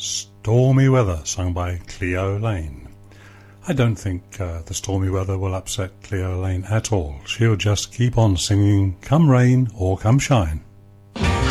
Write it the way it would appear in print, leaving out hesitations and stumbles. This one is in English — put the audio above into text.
Stormy Weather, sung by Cleo Lane. I don't think the stormy weather will upset Cleo Lane at all. She'll just keep on singing, come rain or come shine.